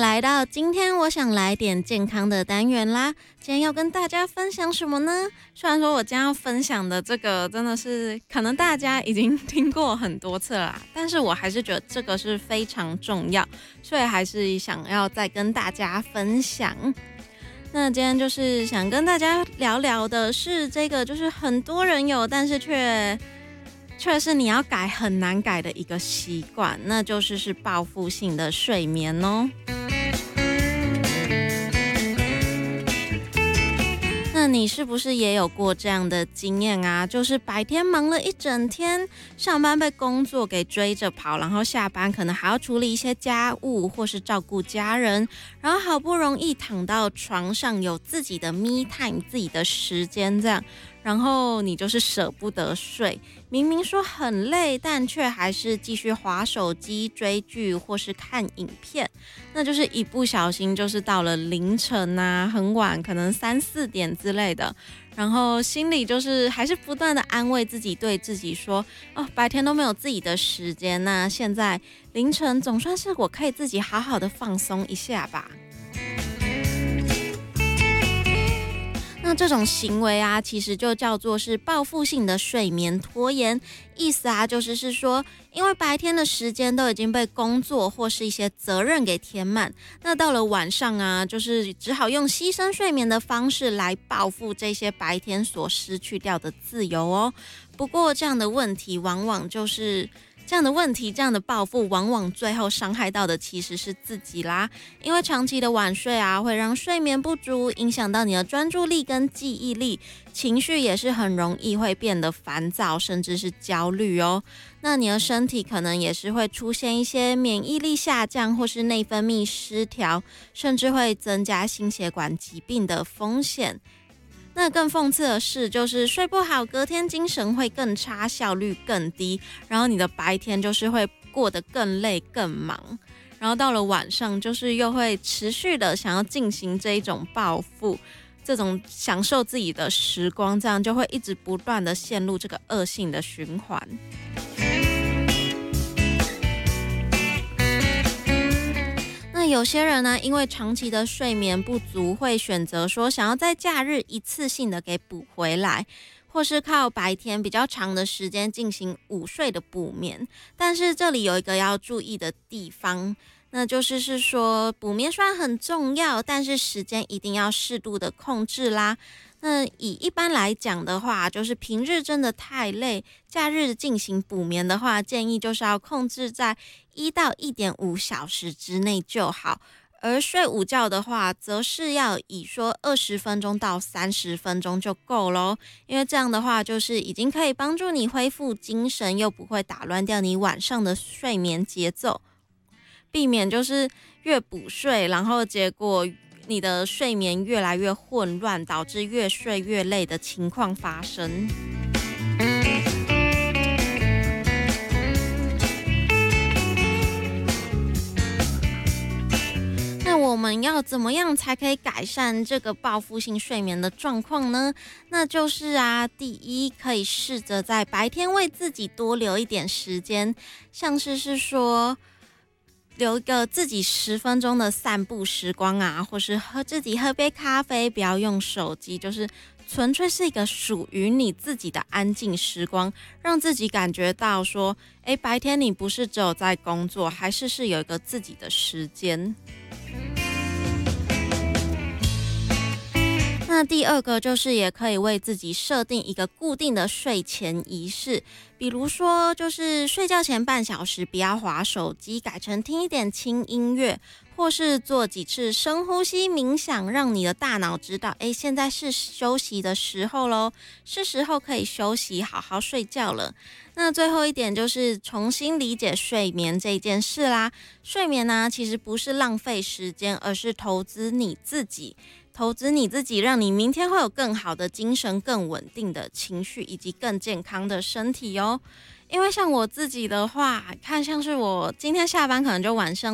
来到今天我想来点健康的单元啦。今天要跟大家分享什么呢？虽然说我将要分享的这个真的是可能大家已经听过很多次了啦，但是我还是觉得这个是非常重要，所以还是想要再跟大家分享。那今天就是想跟大家聊聊的是这个，就是很多人有，但是却是你要改很难改的一个习惯，那就是报复性的睡眠哦。那你是不是也有过这样的经验啊？就是白天忙了一整天，上班被工作给追着跑，然后下班可能还要处理一些家务或是照顾家人，然后好不容易躺到床上有自己的 me time 自己的时间这样，然后你就是舍不得睡，明明说很累，但却还是继续滑手机、追剧或是看影片，那就是一不小心就是到了凌晨啊，很晚，可能3、4点之类的，然后心里就是还是不断的安慰自己，对自己说，哦，白天都没有自己的时间，那现在凌晨总算是我可以自己好好的放松一下吧。那这种行为啊，其实就叫做是报复性的睡眠拖延，意思啊就是说，因为白天的时间都已经被工作或是一些责任给填满，那到了晚上啊，就是只好用牺牲睡眠的方式来报复这些白天所失去掉的自由哦。不过这样的问题往往就是这样的报复，往往最后伤害到的其实是自己啦。因为长期的晚睡啊，会让睡眠不足，影响到你的专注力跟记忆力，情绪也是很容易会变得烦躁，甚至是焦虑哦。那你的身体可能也是会出现一些免疫力下降，或是内分泌失调，甚至会增加心血管疾病的风险。那更讽刺的是，就是睡不好，隔天精神会更差，效率更低，然后你的白天就是会过得更累更忙，然后到了晚上就是又会持续的想要进行这一种报复，这种享受自己的时光，这样就会一直不断的陷入这个恶性的循环。那有些人呢，因为长期的睡眠不足，会选择说想要在假日一次性的给补回来，或是靠白天比较长的时间进行午睡的补眠。但是这里有一个要注意的地方，那就是说补眠虽然很重要，但是时间一定要适度的控制啦。那以一般来讲的话，就是平日真的太累，假日进行补眠的话，建议就是要控制在1到1.5小时之内就好。而睡午觉的话，则是要以说20分钟到30分钟就够咯，因为这样的话，就是已经可以帮助你恢复精神，又不会打乱掉你晚上的睡眠节奏，避免就是越补睡，然后结果你的睡眠越来越混乱，导致越睡越累的情况发生。那我们要怎么样才可以改善这个报复性睡眠的状况呢？那就是啊，第一，可以试着在白天为自己多留一点时间，像是说留一个自己10分钟的散步时光啊，或是自己喝杯咖啡，不要用手机，就是纯粹是一个属于你自己的安静时光，让自己感觉到说，白天你不是只有在工作，还是有一个自己的时间。那第二个就是也可以为自己设定一个固定的睡前仪式，比如说就是睡觉前半小时不要滑手机，改成听一点轻音乐，或是做几次深呼吸冥想，让你的大脑知道现在是休息的时候咯，是时候可以休息好好睡觉了。那最后一点就是重新理解睡眠这件事啦。睡眠呢，其实不是浪费时间，而是投资你自己，让你明天会有更好的精神、更稳定的情绪，以及更健康的身体哦。因为像我自己的话，看像是我今天下班可能就晚上